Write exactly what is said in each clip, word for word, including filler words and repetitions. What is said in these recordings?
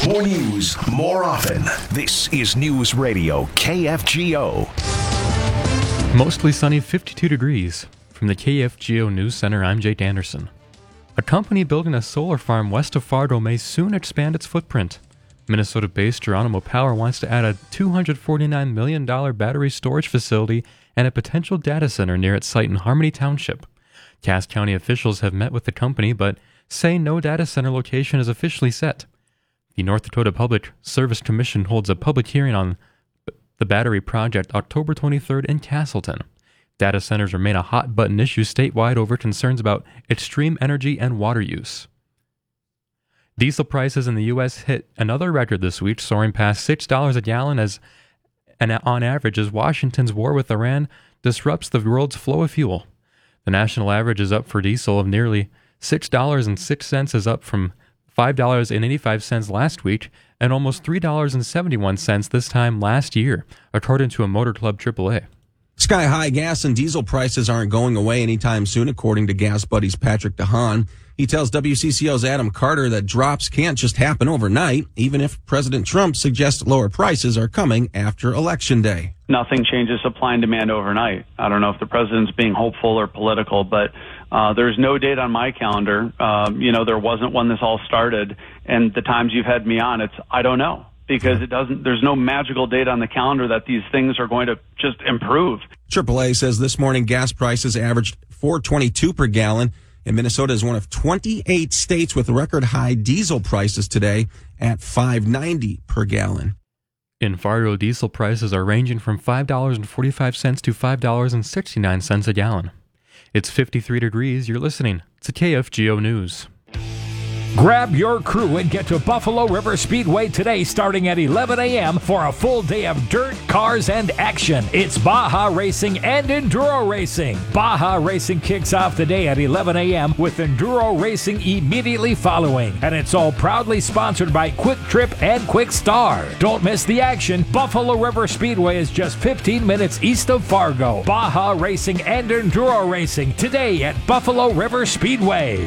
More news, more often. This is News Radio K F G O. Mostly sunny, fifty-two degrees. From the K F G O News Center, I'm Jake Anderson. A company building a solar farm west of Fargo may soon expand its footprint. Minnesota-based Geronimo Power wants to add a two hundred forty-nine million dollars battery storage facility and a potential data center near its site in Harmony Township. Cass County officials have met with the company, but say no data center location is officially set. The North Dakota Public Service Commission holds a public hearing on the battery project October twenty-third in Castleton. Data centers remain a hot-button issue statewide over concerns about extreme energy and water use. Diesel prices in the U S hit another record this week, soaring past six dollars a gallon as, and on average, as Washington's war with Iran disrupts the world's flow of fuel. The national average is up for diesel of nearly six dollars and six cents, is up from five dollars and eighty-five cents last week, and almost three dollars and seventy-one cents this time last year, according to a Motor Club triple A. Sky-high gas and diesel prices aren't going away anytime soon, according to Gas Buddies' Patrick DeHaan. He tells W C C O's Adam Carter that drops can't just happen overnight, even if President Trump suggests lower prices are coming after Election Day. Nothing changes supply and demand overnight. I don't know if the president's being hopeful or political, but uh, there's no date on my calendar. Um, you know, there wasn't when this all started, and the times you've had me on, it's I don't know. Because it doesn't, there's no magical date on the calendar that these things are going to just improve. triple A says this morning gas prices averaged four twenty-two per gallon, and Minnesota is one of twenty-eight states with record high diesel prices today at five ninety per gallon. In Fargo, diesel prices are ranging from five dollars and forty-five cents to five dollars and sixty-nine cents a gallon. It's fifty-three degrees. You're listening to K F G O News. Grab your crew and get to Buffalo River Speedway today starting at eleven a.m. for a full day of dirt, cars, and action. It's Baja Racing and Enduro Racing. Baja Racing kicks off the day at eleven a.m. with Enduro Racing immediately following. And it's all proudly sponsored by Quick Trip and Quick Star. Don't miss the action. Buffalo River Speedway is just fifteen minutes east of Fargo. Baja Racing and Enduro Racing today at Buffalo River Speedway.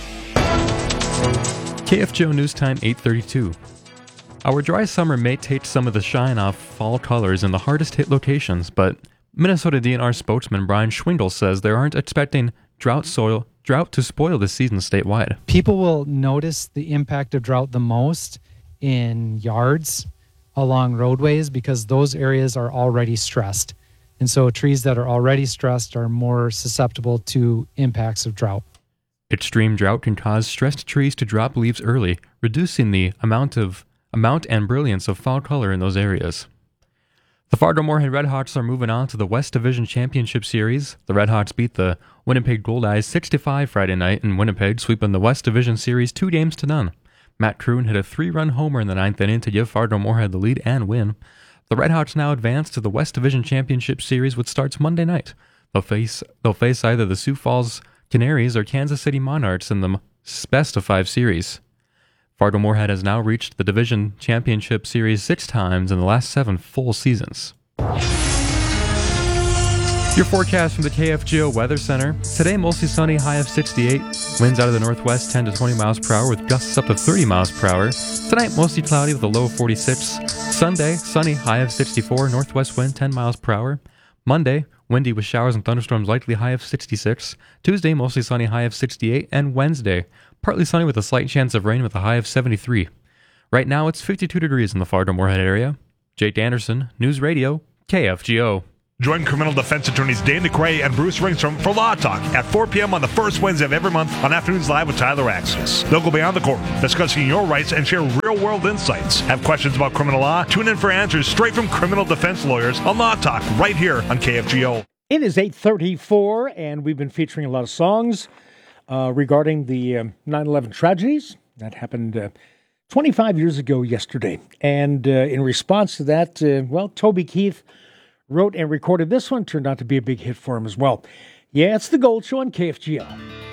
K F G O News Time, eight thirty-two. Our dry summer may take some of the shine off fall colors in the hardest hit locations, but Minnesota D N R spokesman Brian Schwindel says they aren't expecting drought soil drought to spoil this season statewide. People will notice the impact of drought the most in yards along roadways because those areas are already stressed. And so trees that are already stressed are more susceptible to impacts of drought. Extreme drought can cause stressed trees to drop leaves early, reducing the amount of amount and brilliance of fall color in those areas. The Fargo-Moorhead Redhawks are moving on to the West Division Championship Series. The Redhawks beat the Winnipeg Goldeyes six to five Friday night in Winnipeg, sweeping the West Division Series two games to none. Matt Kroon hit a three-run homer in the ninth inning to give Fargo-Moorhead the lead and win. The Redhawks now advance to the West Division Championship Series, which starts Monday night. They'll face they'll face either the Sioux Falls Canaries or Kansas City Monarchs in the best of five series. Fargo-Moorhead has now reached the Division Championship Series six times in the last seven full seasons. Your forecast from the K F G O Weather Center. Today, mostly sunny, high of sixty-eight. Winds out of the northwest, ten to twenty miles per hour with gusts up to thirty miles per hour. Tonight, mostly cloudy with a low of forty-six. Sunday, sunny, high of sixty-four. Northwest wind, ten miles per hour. Monday, windy with showers and thunderstorms, likely high of sixty-six. Tuesday, mostly sunny, high of sixty-eight. And Wednesday, partly sunny with a slight chance of rain with a high of seventy-three. Right now, it's fifty-two degrees in the Fargo-Moorhead area. Jake Anderson, News Radio, K F G O. Join criminal defense attorneys Dan DeCray and Bruce Ringstrom for Law Talk at four p.m. on the first Wednesday of every month on Afternoons Live with Tyler Axis. They'll go beyond the court, discussing your rights and share real-world insights. Have questions about criminal law? Tune in for answers straight from criminal defense lawyers on Law Talk right here on K F G O. It is eight thirty-four, and we've been featuring a lot of songs uh, regarding the um, nine eleven tragedies that happened uh, twenty-five years ago yesterday. And uh, in response to that, uh, well, Toby Keith wrote and recorded this one. Turned out to be a big hit for him as well. Yeah, it's The Gold Show on K F G O.